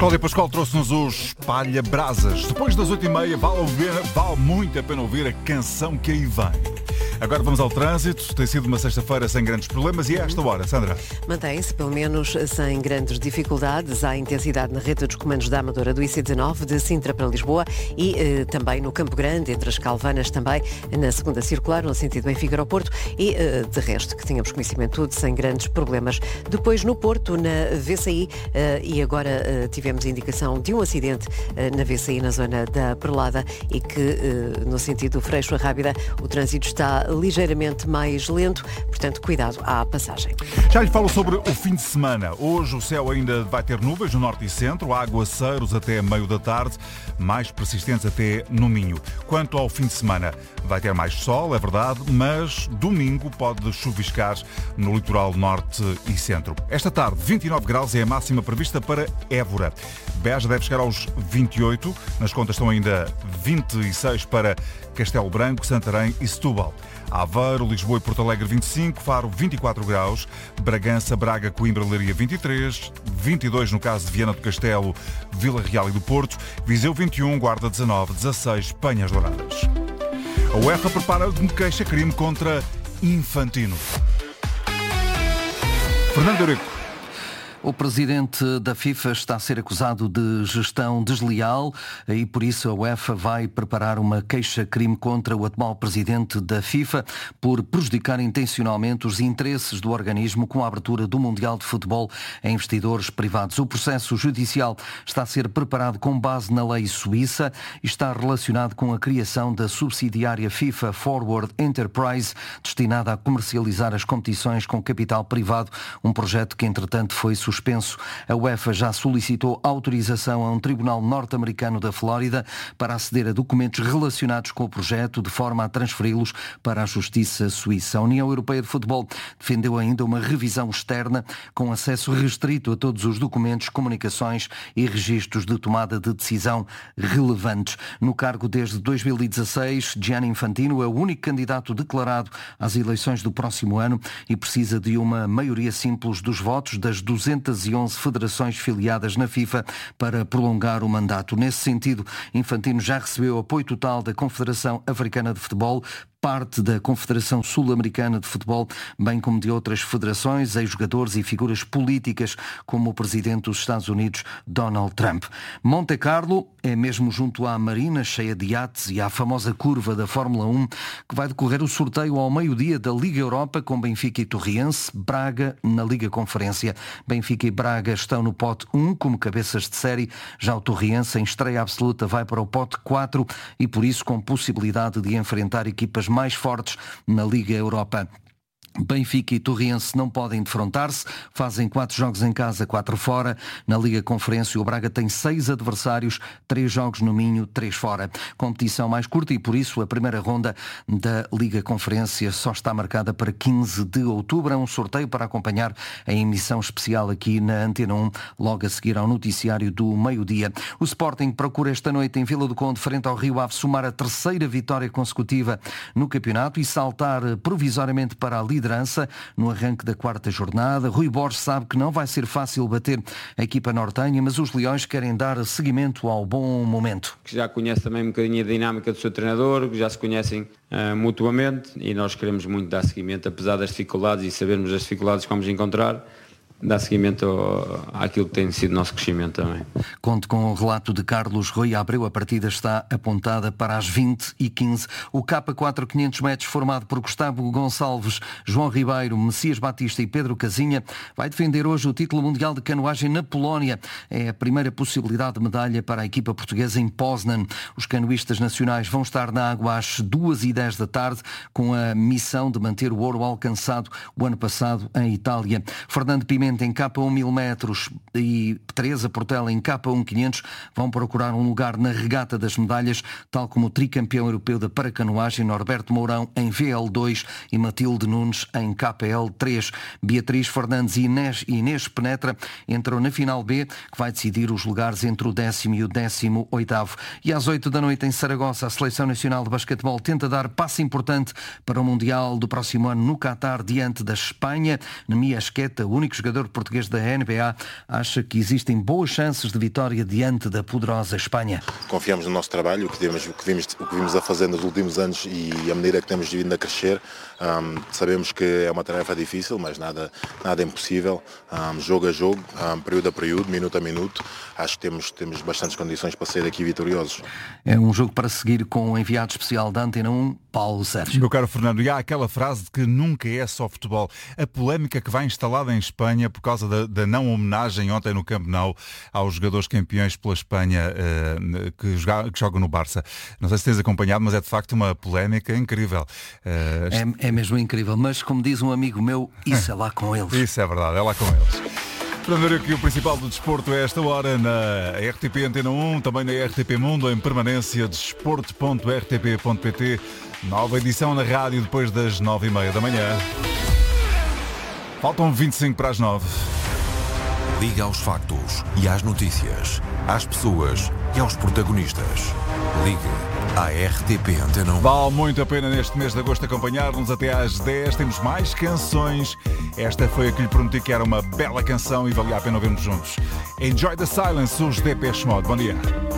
Cláudia Pascoal trouxe-nos os Espalha Brasas. Depois das 8h30 vale muito a pena ouvir a canção que aí vem. Agora vamos ao trânsito. Tem sido uma sexta-feira sem grandes problemas e a esta hora, Sandra? Mantém-se, pelo menos, sem grandes dificuldades. Há intensidade na rede dos comandos da Amadora do IC19, de Sintra para Lisboa e também no Campo Grande, entre as Calvanas também, na segunda circular, no sentido Benfica-Aeroporto e, de resto, que tínhamos conhecimento tudo, sem grandes problemas. Depois, no Porto, na VCI, e agora tivemos indicação de um acidente na VCI, na zona da Perlada, e que, no sentido Freixo a Rábida, o trânsito está ligeiramente mais lento, portanto, cuidado à passagem. Já lhe falo sobre o fim de semana. Hoje o céu ainda vai ter nuvens no norte e centro, aguaceiros até meio da tarde, mais persistentes até no Minho. Quanto ao fim de semana, vai ter mais sol, é verdade, mas domingo pode chuviscar no litoral norte e centro. Esta tarde, 29 graus é a máxima prevista para Évora. Beja deve chegar aos 28, nas contas estão ainda 26 para Castelo Branco, Santarém e Setúbal. Aveiro, Lisboa e Porto Alegre 25, Faro 24 graus, Bragança, Braga, Coimbra, Leiria 23, 22 no caso de Viana do Castelo, Vila Real e do Porto, Viseu 21, Guarda 19, 16, Penhas Douradas. A UEFA prepara um queixa-crime contra Infantino. Fernando Eurico. O presidente da FIFA está a ser acusado de gestão desleal e por isso a UEFA vai preparar uma queixa-crime contra o atual presidente da FIFA por prejudicar intencionalmente os interesses do organismo com a abertura do Mundial de Futebol a investidores privados. O processo judicial está a ser preparado com base na lei suíça e está relacionado com a criação da subsidiária FIFA Forward Enterprise, destinada a comercializar as competições com capital privado, um projeto que entretanto foi suspenso. A UEFA já solicitou autorização a um tribunal norte-americano da Flórida para aceder a documentos relacionados com o projeto, de forma a transferi-los para a Justiça Suíça. A União Europeia de Futebol defendeu ainda uma revisão externa com acesso restrito a todos os documentos, comunicações e registros de tomada de decisão relevantes. No cargo desde 2016, Gianni Infantino é o único candidato declarado às eleições do próximo ano e precisa de uma maioria simples dos votos das 211 federações filiadas na FIFA para prolongar o mandato. Nesse sentido, Infantino já recebeu apoio total da Confederação Africana de Futebol, parte da Confederação Sul-Americana de Futebol, bem como de outras federações, ex-jogadores e figuras políticas, como o presidente dos Estados Unidos, Donald Trump. Monte Carlo é mesmo junto à marina, cheia de iates, e à famosa curva da Fórmula 1, que vai decorrer o sorteio ao meio-dia da Liga Europa, com Benfica e Torriense, Braga na Liga Conferência. Benfica e Braga estão no pote 1 como cabeças de série, já o Torriense, em estreia absoluta, vai para o pote 4 e, por isso, com possibilidade de enfrentar equipas mais fortes na Liga Europa. Benfica e Torriense não podem defrontar-se, fazem 4 jogos em casa, 4 fora. Na Liga Conferência o Braga tem 6 adversários, 3 jogos no Minho, 3 fora. Competição mais curta e por isso a primeira ronda da Liga Conferência só está marcada para 15 de outubro. É um sorteio para acompanhar a emissão especial aqui na Antena 1, logo a seguir ao noticiário do meio-dia. O Sporting procura esta noite em Vila do Conde, frente ao Rio Ave, somar a 3ª vitória consecutiva no campeonato e saltar provisoriamente para a liderança no arranque da 4ª jornada. Rui Borges sabe que não vai ser fácil bater a equipa nortenha, mas os Leões querem dar seguimento ao bom momento. Que já conhece também um bocadinho a dinâmica do seu treinador, que já se conhecem mutuamente e nós queremos muito dar seguimento, apesar das dificuldades e sabermos as dificuldades que vamos encontrar, dar seguimento àquilo que tem sido o nosso crescimento também. Conto com o relato de Carlos Rui Abreu. A partida está apontada para as 20h15. O K4 500 metros, formado por Gustavo Gonçalves, João Ribeiro, Messias Batista e Pedro Casinha, vai defender hoje o título mundial de canoagem na Polónia. É a primeira possibilidade de medalha para a equipa portuguesa em Poznan. Os canoístas nacionais vão estar na água às 2h10 da tarde, com a missão de manter o ouro alcançado o ano passado em Itália. Fernando Pimenta em K1 1000 metros e Teresa Portela em K1 500 vão procurar um lugar na regata das medalhas, tal como o tricampeão europeu da paracanoagem Norberto Mourão em VL2 e Matilde Nunes em KPL3. Beatriz Fernandes e Inês Penetra entram na final B, que vai decidir os lugares entre o 10º e o 18º. E às 8 da noite em Saragossa, a Seleção Nacional de Basquetebol tenta dar passo importante para o Mundial do próximo ano no Qatar, diante da Espanha. Nemi Asqueta, o único jogador treinador português da NBA, acha que existem boas chances de vitória diante da poderosa Espanha. Confiamos no nosso trabalho, o que vimos a fazer nos últimos anos e à medida que temos vindo a crescer. Sabemos que é uma tarefa difícil, mas nada impossível. Jogo a jogo, período a período, minuto a minuto. Acho que temos bastantes condições para sair daqui vitoriosos. É um jogo para seguir com o enviado especial da Antena 1, Paulo Sérgio. Meu caro Fernando, e há aquela frase de que nunca é só futebol. A polémica que vai instalada em Espanha por causa da não homenagem ontem no Camp Nou aos jogadores campeões pela Espanha que jogam no Barça. Não sei se tens acompanhado, mas é de facto uma polémica incrível. É mesmo incrível, mas como diz um amigo meu, isso é lá com eles. Isso é verdade, é lá com eles. Para ver aqui o principal do desporto é esta hora na RTP Antena 1, também na RTP Mundo, em permanência, desporto.rtp.pt. Nova edição na rádio depois das 9h30 da manhã. Faltam 25 para as 9. Liga aos factos e às notícias, às pessoas e aos protagonistas. Ligue à RTP Antena 1. Vale muito a pena neste mês de agosto acompanhar-nos até às 10. Temos mais canções. Esta foi a que lhe prometi que era uma bela canção e valia a pena ouvirmos juntos. Enjoy the Silence, os Depeche Mode. Bom dia.